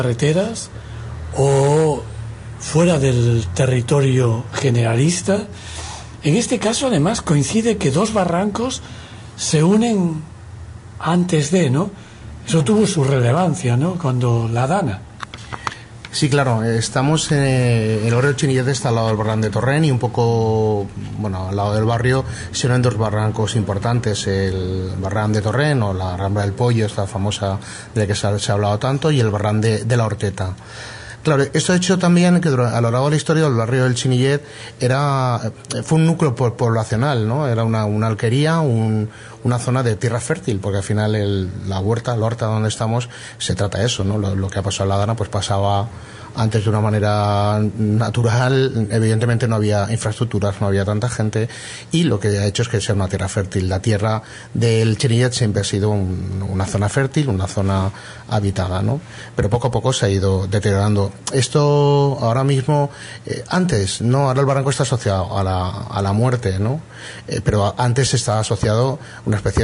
carreteras o fuera del territorio generalista. En este caso, además, coincide que dos barrancos se unen antes de, ¿no? Eso tuvo su relevancia, ¿no?, cuando la Dana. Sí, claro, estamos en el barrio del Chinillet, está al lado del barranco de Torrent, y un poco, bueno, al lado del barrio se unen dos barrancos importantes, el barranco de Torrent, o la Rambla del Pollo, esta famosa de la que se ha hablado tanto, y el barranco de la Horteta. Claro, esto ha hecho también que a lo largo de la historia el barrio del Chinillet fue un núcleo poblacional, ¿no? Era una alquería, una zona de tierra fértil, porque al final la horta donde estamos, se trata de eso, ¿no? Lo que ha pasado en la Dana, pues pasaba antes de una manera natural. Evidentemente no había infraestructuras, no había tanta gente, y lo que ha hecho es que sea una tierra fértil. La tierra del Chinillet siempre ha sido una zona fértil, una zona habitada, ¿no? Pero poco a poco se ha ido deteriorando. Esto ahora mismo, antes, ¿no? Ahora el barranco está asociado a la muerte, ¿no? Pero antes estaba asociado una especie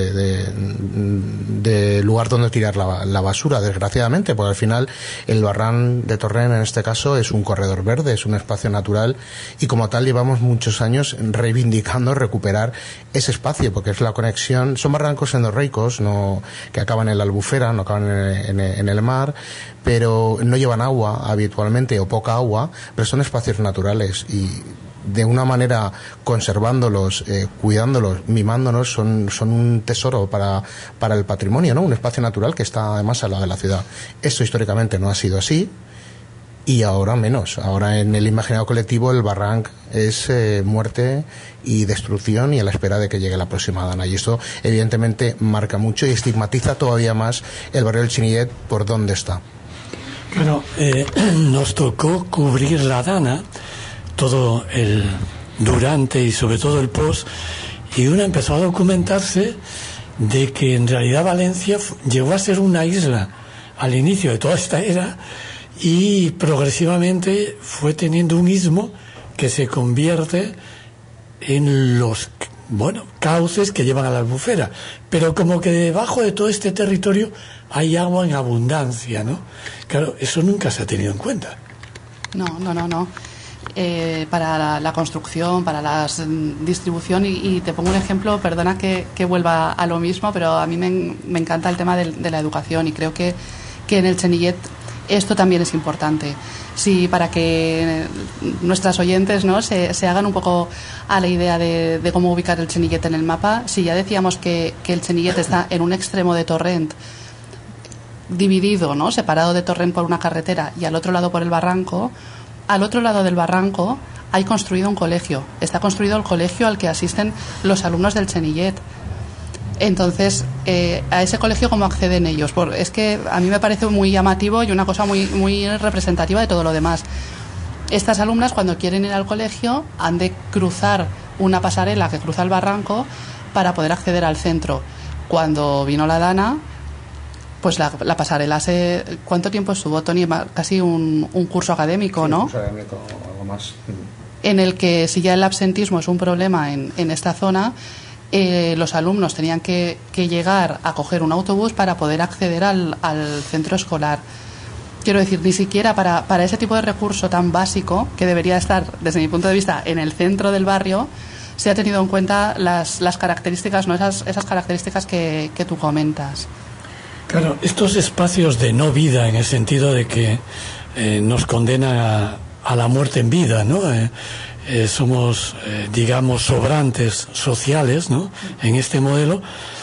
de lugar donde tirar la basura, desgraciadamente, porque al final el barranco de Torrent, en este caso, es un corredor verde, es un espacio natural, y como tal llevamos muchos años reivindicando recuperar ese espacio, porque es la conexión. Son barrancos endorreicos, que acaban en la albufera, no acaban en el mar, pero no llevan agua habitualmente, o poca agua, pero son espacios naturales, y de una manera conservándolos, cuidándolos, mimándolos, son un tesoro para el patrimonio, ¿no? Un espacio natural que está además al lado de la ciudad. Esto históricamente no ha sido así, y ahora menos. Ahora en el imaginario colectivo el barranc es muerte y destrucción, y a la espera de que llegue la próxima Dana, y esto evidentemente marca mucho y estigmatiza todavía más el barrio del Chinillet por dónde está. Bueno, nos tocó cubrir la Dana, todo el durante y sobre todo el post, y uno empezó a documentarse de que en realidad Valencia llegó a ser una isla al inicio de toda esta era, y progresivamente fue teniendo un istmo que se convierte en los cauces que llevan a la albufera, pero como que debajo de todo este territorio hay agua en abundancia, ¿no? Claro, eso nunca se ha tenido en cuenta. No. Para la construcción, para la distribución, y te pongo un ejemplo, perdona que vuelva a lo mismo, pero a mí me encanta el tema de la educación, y creo que en el Chinillet esto también es importante. Sí, para que nuestras oyentes, ¿no?, se hagan un poco a la idea de cómo ubicar el Chinillet en el mapa. Si ya decíamos que el Chinillet está en un extremo de Torrent, dividido, ¿no?, separado de Torrent por una carretera, y al otro lado por el barranco. Al otro lado del barranco hay construido un colegio. Está construido el colegio al que asisten los alumnos del Chinillet. Entonces, a ese colegio, ¿cómo acceden ellos? Es que a mí me parece muy llamativo y una cosa muy, muy representativa de todo lo demás. Estas alumnas, cuando quieren ir al colegio, han de cruzar una pasarela que cruza el barranco para poder acceder al centro. Cuando vino la Dana, pues la pasarela ¿Cuánto tiempo estuvo, Tony? Casi un curso académico, ¿no? Un curso académico, algo más. En el que, si ya el absentismo es un problema en esta zona, los alumnos tenían que llegar a coger un autobús para poder acceder al centro escolar. Quiero decir, ni siquiera para ese tipo de recurso tan básico, que debería estar, desde mi punto de vista, en el centro del barrio, se ha tenido en cuenta las características, ¿no?, esas características que tú comentas. Claro, estos espacios de no vida, en el sentido de que nos condena a la muerte en vida, ¿no? Somos, digamos, sobrantes sociales, ¿no?, en este modelo.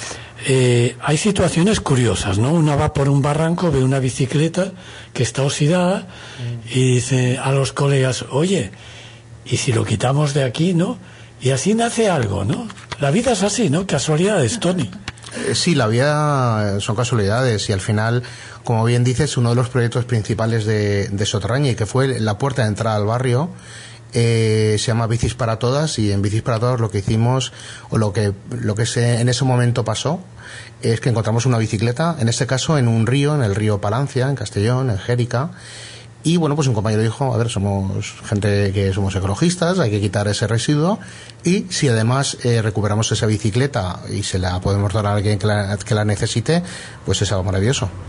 Hay situaciones curiosas, ¿no? Una va por un barranco, ve una bicicleta que está oxidada y dice a los colegas, oye, ¿y si lo quitamos de aquí, no? Y así nace algo, ¿no? La vida es así, ¿no? Casualidades, Tony. Sí, la vida son casualidades, y al final, como bien dices, uno de los proyectos principales de Soterraña, y que fue la puerta de entrada al barrio, se llama Bicis para Todas, y en Bicis para Todas lo que hicimos, o lo que en ese momento pasó, es que encontramos una bicicleta, en este caso en un río, en el río Palancia, en Castellón, en Jérica. Y bueno, pues un compañero dijo, a ver, somos gente que somos ecologistas, hay que quitar ese residuo, y si además recuperamos esa bicicleta y se la podemos dar a alguien que la necesite, pues es algo maravilloso.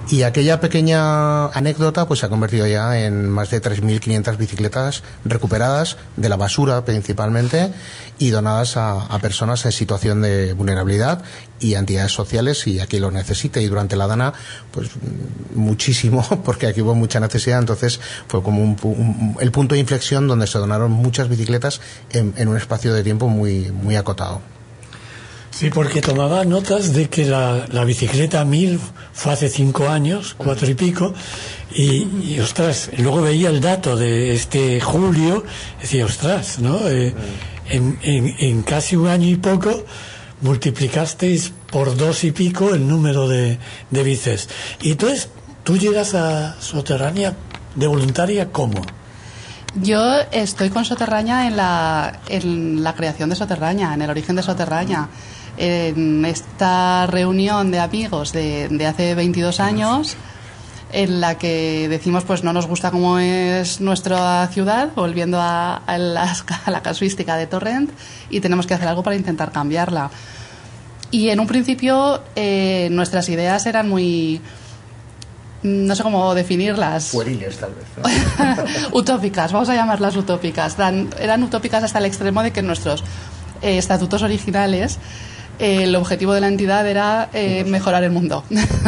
Y aquella pequeña anécdota pues se ha convertido ya en más de 3.500 bicicletas recuperadas de la basura principalmente y donadas a personas en situación de vulnerabilidad y a entidades sociales y a quien lo necesite. Y durante la Dana pues muchísimo, porque aquí hubo mucha necesidad, entonces fue como el punto de inflexión donde se donaron muchas bicicletas en un espacio de tiempo muy acotado. Sí, porque tomaba notas de que la bicicleta 1000 fue hace 5 años, 4 y pico, y ostras, luego veía el dato de este julio, decía, ostras, ¿no? En casi un año y poco multiplicasteis por 2 y pico el número de bicis. Y entonces, ¿tú llegas a Soterranya de voluntaria cómo? Yo estoy con Soterranya en la creación de Soterranya, en el origen de Soterranya. En esta reunión de amigos de hace 22 años, en la que decimos pues no nos gusta cómo es nuestra ciudad, volviendo a la casuística de Torrent, y tenemos que hacer algo para intentar cambiarla. Y en un principio nuestras ideas eran muy... no sé cómo definirlas. Pueriles, tal vez, ¿no? Utópicas, vamos a llamarlas utópicas. Eran utópicas hasta el extremo de que en nuestros estatutos originales el objetivo de la entidad era mejorar el mundo.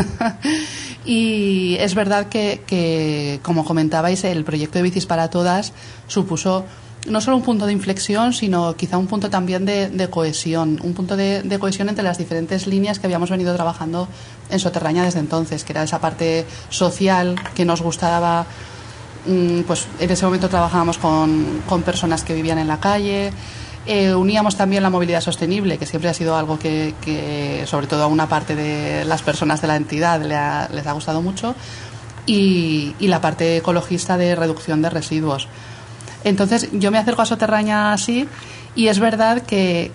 Y es verdad que, como comentabais, el proyecto de Bicis para Todas supuso no solo un punto de inflexión, sino quizá un punto también de cohesión, un punto de cohesión entre las diferentes líneas que habíamos venido trabajando en Soterranya desde entonces, que era esa parte social que nos gustaba. Pues en ese momento trabajábamos con personas que vivían en la calle. Uníamos también la movilidad sostenible, que siempre ha sido algo que sobre todo a una parte de las personas de la entidad les ha gustado mucho, y la parte ecologista de reducción de residuos. Entonces yo me acerco a Soterranya así, y es verdad que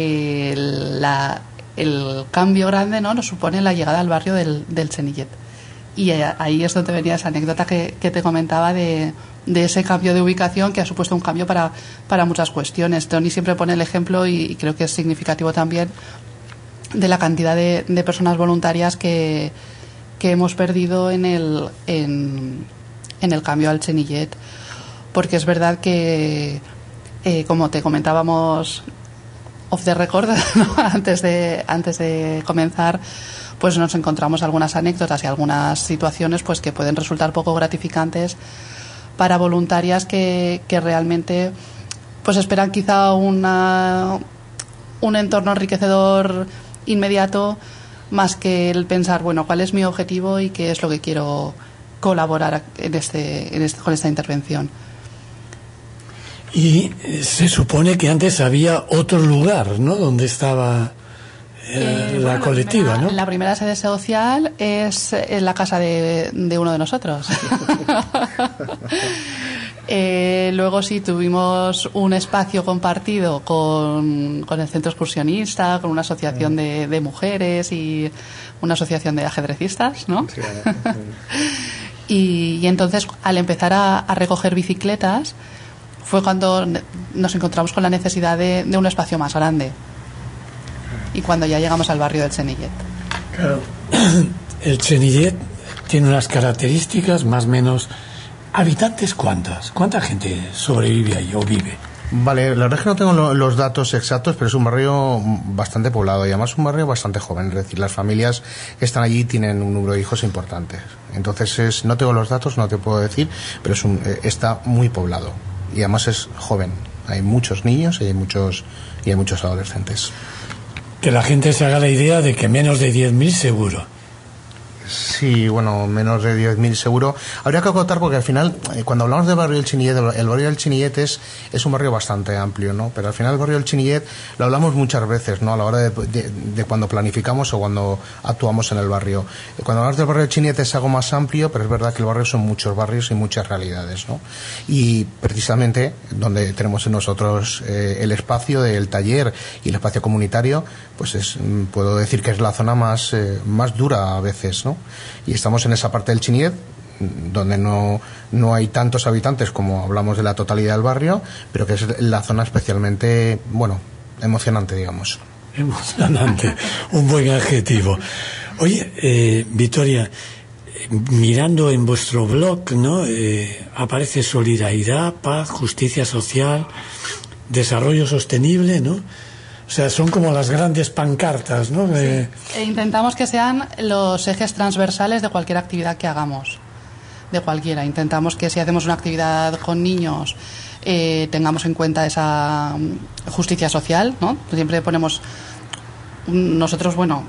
el cambio grande, ¿no?, nos supone la llegada al barrio del Chenillet. Y ahí es donde venía esa anécdota que te comentaba de ese cambio de ubicación, que ha supuesto un cambio para muchas cuestiones. Tony siempre pone el ejemplo, y creo que es significativo también, de la cantidad de personas voluntarias que hemos perdido en el cambio al Chenillet. Porque es verdad que, como te comentábamos off the record, ¿no?, antes de comenzar, pues nos encontramos algunas anécdotas y algunas situaciones pues que pueden resultar poco gratificantes para voluntarias que realmente pues esperan quizá un entorno enriquecedor inmediato, más que el pensar, bueno, cuál es mi objetivo y qué es lo que quiero colaborar con esta intervención. Y se supone que antes había otro lugar, ¿no?, donde estaba la colectiva, ¿no? La primera sede social es en la casa de uno de nosotros. Luego sí tuvimos un espacio compartido con el centro excursionista, con una asociación de mujeres y una asociación de ajedrecistas, ¿no? Sí, sí. Y entonces, al empezar a recoger bicicletas, fue cuando nos encontramos con la necesidad de un espacio más grande. Y cuando ya llegamos al barrio del Chenillet. Claro. El Chenillet tiene unas características más o menos. ¿Habitantes cuántas? ¿Cuánta gente sobrevive ahí o vive? Vale, la verdad es que no tengo los datos exactos, pero es un barrio bastante poblado y además un barrio bastante joven. Es decir, las familias que están allí tienen un número de hijos importantes. Entonces, no tengo los datos, no te puedo decir, pero está muy poblado y además es joven. Hay muchos niños y hay muchos adolescentes. Que la gente se haga la idea de que menos de 10.000 seguro. Sí, bueno, menos de 10.000 seguro. Habría que acotar porque al final, cuando hablamos del barrio del Chenillet, el barrio del Chenillet es un barrio bastante amplio, ¿no? Pero al final el barrio del Chenillet lo hablamos muchas veces, ¿no? A la hora de cuando planificamos o cuando actuamos en el barrio. Cuando hablamos del barrio del Chenillet es algo más amplio, pero es verdad que el barrio son muchos barrios y muchas realidades, ¿no? Y precisamente donde tenemos nosotros el espacio del taller y el espacio comunitario, pues puedo decir que es la zona más dura a veces, ¿no? Y estamos en esa parte del Chenillet donde no hay tantos habitantes como hablamos de la totalidad del barrio, pero que es la zona especialmente, bueno, emocionante, digamos. Emocionante, un buen adjetivo. Oye, Victoria, mirando en vuestro blog, ¿no? Aparece solidaridad, paz, justicia social, desarrollo sostenible, ¿no? O sea, son como las grandes pancartas, ¿no? E intentamos que sean los ejes transversales de cualquier actividad que hagamos, de cualquiera. Intentamos que si hacemos una actividad con niños tengamos en cuenta esa justicia social, ¿no? Siempre ponemos nosotros, bueno,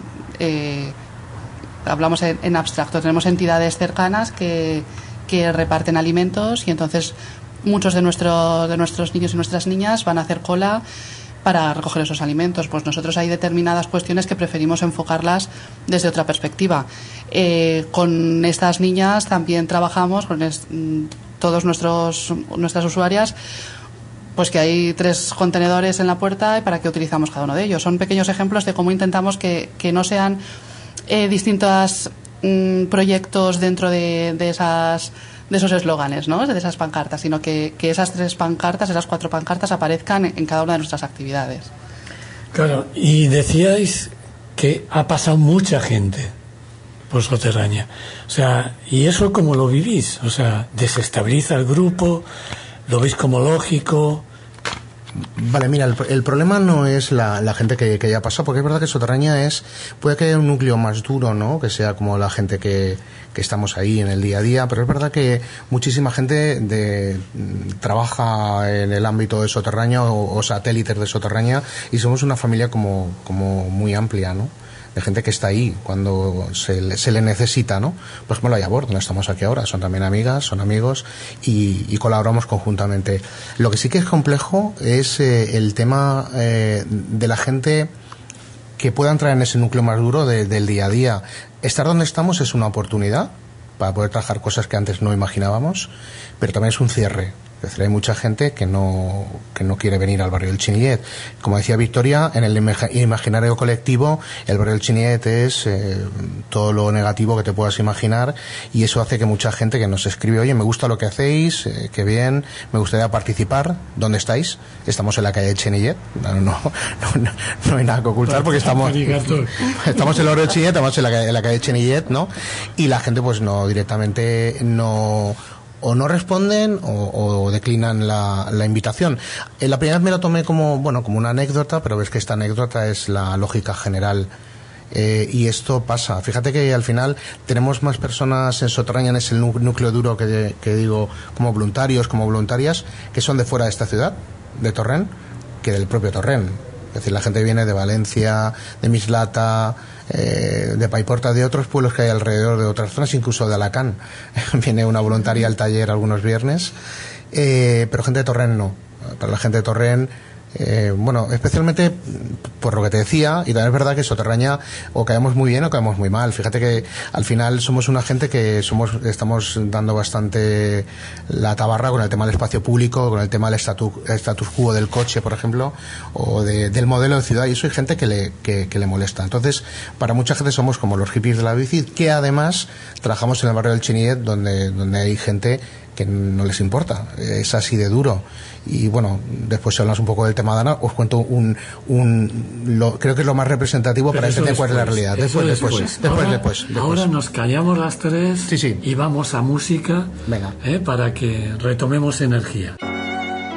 hablamos en abstracto, tenemos entidades cercanas que reparten alimentos y entonces muchos de nuestros niños y nuestras niñas van a hacer cola para recoger esos alimentos. Pues nosotros hay determinadas cuestiones que preferimos enfocarlas desde otra perspectiva. Con estas niñas también trabajamos con todos nuestras usuarias, pues que hay 3 contenedores en la puerta y para qué utilizamos cada uno de ellos. Son pequeños ejemplos de cómo intentamos que no sean distintos proyectos dentro de esos eslóganes, ¿no? De esas pancartas, sino que esas 3 pancartas, esas 4 pancartas aparezcan en cada una de nuestras actividades. Claro, y decíais que ha pasado mucha gente por Soterraña. O sea, ¿y eso cómo lo vivís? O sea, ¿desestabiliza el grupo? ¿Lo veis como lógico? Vale, mira, el problema no es la gente que haya pasado, porque es verdad que Soterraña puede que haya un núcleo más duro, ¿no? Que sea como la gente que estamos ahí en el día a día, pero es verdad que muchísima gente trabaja en el ámbito de Soterraña o satélites de Soterraña, y somos una familia como muy amplia, ¿no? De gente que está ahí cuando se le necesita, ¿no? Por ejemplo, la Yabor, donde estamos aquí ahora, son también amigas, son amigos y colaboramos conjuntamente. Lo que sí que es complejo es el tema de la gente que pueda entrar en ese núcleo más duro del día a día. Estar donde estamos es una oportunidad para poder trabajar cosas que antes no imaginábamos, pero también es un cierre. Es decir, hay mucha gente que no quiere venir al barrio del Chinillet. Como decía Victoria, en el imaginario colectivo, el barrio del Chinillet es todo lo negativo que te puedas imaginar, y eso hace que mucha gente que nos escribe: oye, me gusta lo que hacéis, qué bien, me gustaría participar. ¿Dónde estáis? Estamos en la calle de Chinillet. No hay nada que ocultar, porque estamos en el barrio del Chinillet, estamos en la calle de Chinillet, ¿no? Y la gente pues no, directamente no responden o declinan la invitación. La primera vez me lo tomé como una anécdota, pero ves que esta anécdota es la lógica general. Y esto pasa. Fíjate que al final tenemos más personas en Soterraña, en ese núcleo duro que digo, como voluntarios, como voluntarias, que son de fuera de esta ciudad, de Torrent, que del propio Torrent. Es decir, la gente viene de Valencia, de Mislata, de Paiporta, de otros pueblos que hay alrededor, de otras zonas, incluso de Alacant. Viene una voluntaria al taller algunos viernes, pero gente de Torrent no. Para la gente de Torrent, especialmente por lo que te decía, y también es verdad que Soterraña o caemos muy bien o caemos muy mal. Fíjate que al final somos una gente que estamos dando bastante la tabarra con el tema del espacio público, con el tema del status quo del coche, por ejemplo, o del modelo de ciudad, y eso hay gente que le molesta. Entonces, para mucha gente somos como los hippies de la bici, que además trabajamos en el barrio del Chinillet, donde hay gente que no les importa, es así de duro. Y bueno, después si hablamos un poco del tema de Ana, os cuento creo que es lo más representativo. Pero para entender cuál es la realidad. Después. Ahora nos callamos las 3 sí. Y vamos a música. Venga. Para que retomemos energía.